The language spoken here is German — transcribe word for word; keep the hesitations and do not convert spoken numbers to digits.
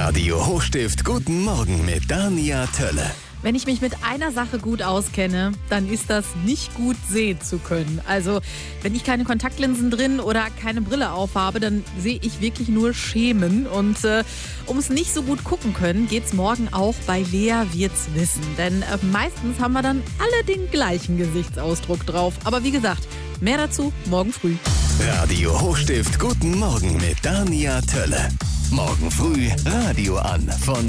Radio Hochstift Guten Morgen mit Dania Tölle. Wenn ich mich mit einer Sache gut auskenne, dann ist das nicht gut sehen zu können. Also wenn ich keine Kontaktlinsen drin oder keine Brille aufhabe, dann sehe ich wirklich nur Schemen. Und äh, um es nicht so gut gucken können, geht's morgen auch bei Lea wird's wissen. Denn äh, meistens haben wir dann alle den gleichen Gesichtsausdruck drauf. Aber wie gesagt, mehr dazu morgen früh. Radio Hochstift Guten Morgen mit Dania Tölle. Morgen früh Radio an von